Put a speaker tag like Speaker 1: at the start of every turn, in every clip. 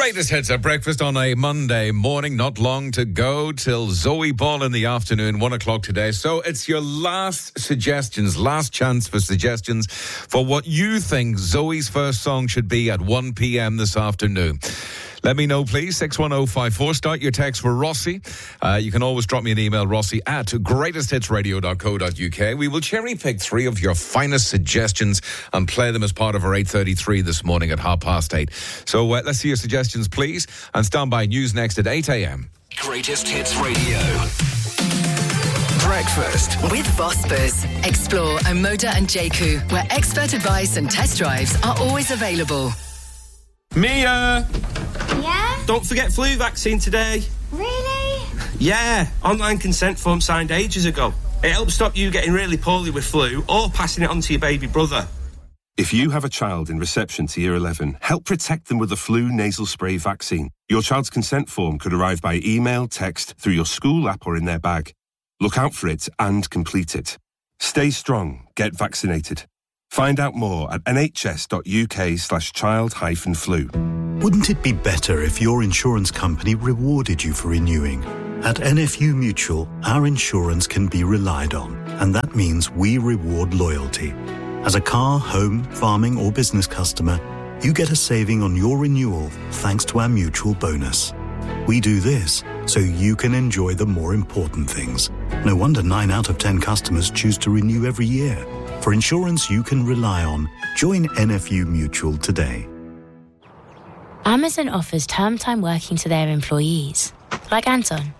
Speaker 1: Greatest hits at breakfast on a Monday morning. Not long to go till Zoe Ball in the afternoon, 1 o'clock today. So it's your last chance for suggestions for what you think Zoe's first song should be at 1 p.m. this afternoon. Let me know, please. 61054. Start your text for Rossi. You can always drop me an email, Rossi at greatesthitsradio.co.uk. We will cherry pick 3 of your finest suggestions and play them as part of our 8:33 this morning at 8:30. So let's see your suggestions, please. And stand by. News next at 8 a.m.
Speaker 2: Greatest Hits Radio. Breakfast
Speaker 3: with Vospers. Explore Omoda and Jaku, where expert advice and test drives are always available.
Speaker 4: Mia!
Speaker 5: Yeah?
Speaker 4: Don't forget flu vaccine today.
Speaker 5: Really?
Speaker 4: Yeah, online consent form signed ages ago. It helps stop you getting really poorly with flu or passing it on to your baby brother.
Speaker 6: If you have a child in reception to Year 11, help protect them with the flu nasal spray vaccine. Your child's consent form could arrive by email, text, through your school app or in their bag. Look out for it and complete it. Stay strong. Get vaccinated. Find out more at nhs.uk/child-flu.
Speaker 7: Wouldn't it be better if your insurance company rewarded you for renewing? At NFU Mutual, our insurance can be relied on, and that means we reward loyalty. As a car, home, farming or business customer, you get a saving on your renewal thanks to our mutual bonus. We do this so you can enjoy the more important things. No wonder 9 out of 10 customers choose to renew every year. For insurance you can rely on, join NFU Mutual today.
Speaker 8: Amazon offers term time working to their employees, like Anton,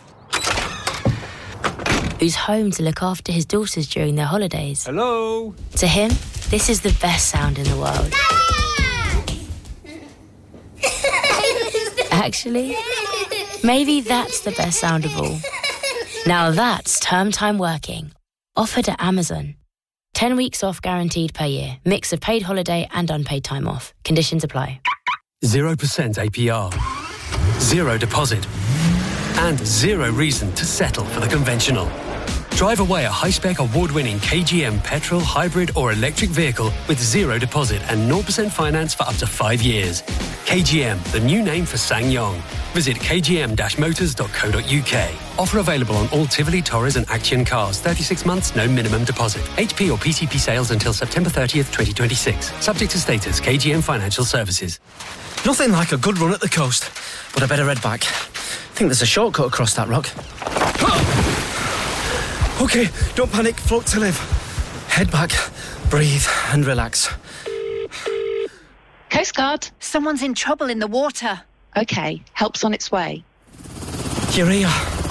Speaker 8: who's home to look after his daughters during their holidays.
Speaker 4: Hello?
Speaker 8: To him, this is the best sound in the world. Actually, maybe that's the best sound of all. Now that's term time working, offered at Amazon. 10 weeks off guaranteed per year. Mix of paid holiday and unpaid time off. Conditions apply.
Speaker 9: 0% APR. 0 deposit. And 0 reason to settle for the conventional. Drive away a high-spec award-winning KGM petrol, hybrid or electric vehicle with 0 deposit and 0% finance for up to 5 years. KGM, the new name for SsangYong. Visit kgm-motors.co.uk. Offer available on all Tivoli, Torres and Action cars. 36 months, no minimum deposit. HP or PCP sales until September 30th, 2026. Subject to status, KGM Financial Services.
Speaker 10: Nothing like a good run at the coast, but I better head back. I think there's a shortcut across that rock. OK, don't panic, float to live. Head back, breathe and relax.
Speaker 11: Coast Guard.
Speaker 12: Someone's in trouble in the water.
Speaker 11: OK, help's on its way.
Speaker 10: You're here.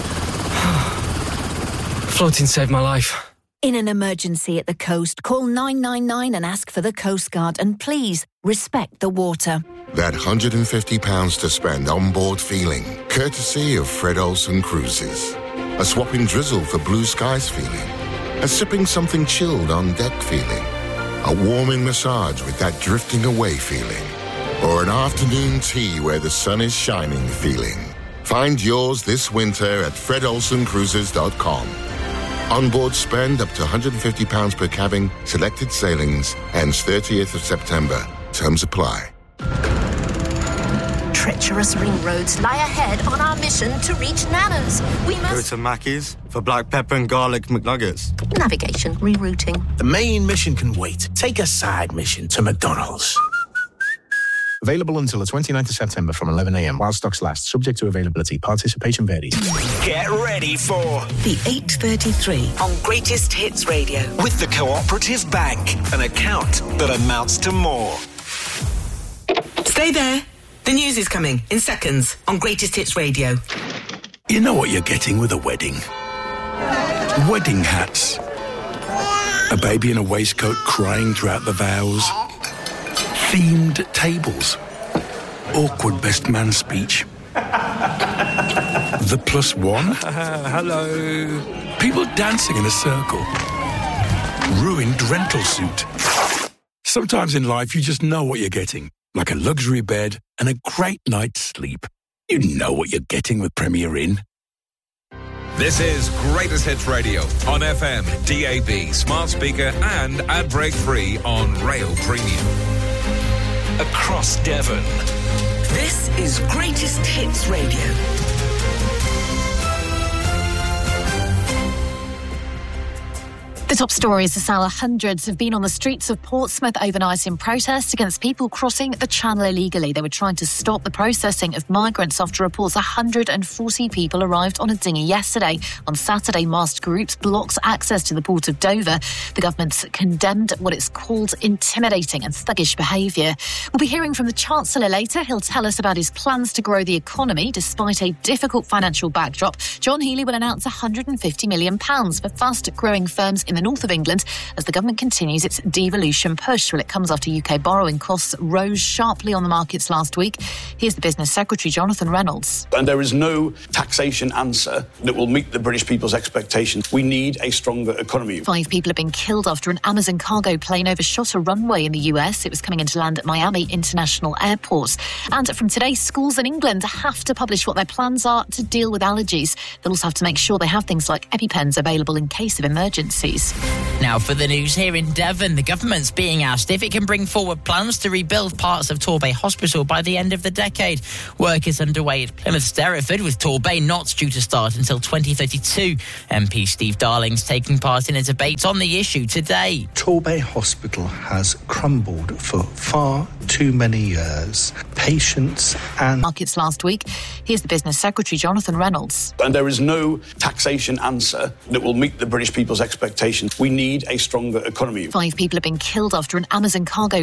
Speaker 10: Floating saved my life.
Speaker 12: In an emergency at the coast, call 999 and ask for the Coast Guard. And please, respect the water.
Speaker 13: That £150 to spend on board feeling, courtesy of Fred Olsen Cruises. A swapping drizzle for blue skies feeling. A sipping something chilled on deck feeling. A warming massage with that drifting away feeling. Or an afternoon tea where the sun is shining feeling. Find yours this winter at fredolsencruises.com. Onboard spend up to £150 per cabin, selected sailings, ends 30th of September. Terms apply.
Speaker 14: Treacherous ring roads lie ahead on our mission to reach Nana's. We
Speaker 15: Go
Speaker 14: must...
Speaker 15: to Mackey's for black pepper and garlic McNuggets.
Speaker 14: Navigation, rerouting.
Speaker 16: The main mission can wait. Take a side mission to McDonald's. Available until the 29th of September from 11 a.m. while stocks last. Subject to availability. Participation varies.
Speaker 2: Get ready for
Speaker 3: The 8:33 on Greatest Hits Radio.
Speaker 2: with the Cooperative Bank, an account that amounts to more.
Speaker 17: Stay there. The news is coming in seconds on Greatest Hits Radio.
Speaker 16: You know what you're getting with a wedding? Wedding hats. A baby in a waistcoat crying throughout the vows. Themed tables. Awkward best man speech. The +1.
Speaker 4: Hello.
Speaker 16: People dancing in a circle. Ruined rental suit. Sometimes in life you just know what you're getting. Like a luxury bed and a great night's sleep. You know what you're getting with Premier Inn.
Speaker 1: This is Greatest Hits Radio on FM, DAB, smart speaker and ad break free on Rail Premium.
Speaker 2: Across Devon,
Speaker 17: This is Greatest Hits Radio.
Speaker 18: The top stories this hour. Hundreds have been on the streets of Portsmouth overnight in protest against people crossing the channel illegally. They were trying to stop the processing of migrants after reports 140 people arrived on a dinghy yesterday. On Saturday, masked groups blocked access to the port of Dover. The government's condemned what it's called intimidating and thuggish behaviour. We'll be hearing from the Chancellor later. He'll tell us about his plans to grow the economy despite a difficult financial backdrop. John Healey will announce £150 million for fast-growing firms in the north of England as the government continues its devolution push. Well, it comes after UK borrowing costs rose sharply on the markets last week. Here's the Business Secretary, Jonathan Reynolds.
Speaker 19: And there is no taxation answer that will meet the British people's expectations. We need a stronger economy.
Speaker 18: 5 people have been killed after an Amazon cargo plane overshot a runway in the US. It was coming into land at Miami International Airport. And from today, schools in England have to publish what their plans are to deal with allergies. They'll also have to make sure they have things like EpiPens available in case of emergencies.
Speaker 20: Now for the news here in Devon. The government's being asked if it can bring forward plans to rebuild parts of Torbay Hospital by the end of the decade. Work is underway at Plymouth Sterreford, with Torbay not due to start until 2032. MP Steve Darling's taking part in a debate on the issue today.
Speaker 21: Torbay Hospital has crumbled for far too many years. Patients and
Speaker 18: markets last week. Here's the Business Secretary, Jonathan Reynolds.
Speaker 19: And there is no taxation answer that will meet the British people's expectations. We need a stronger economy.
Speaker 18: 5 people have been killed after an Amazon cargo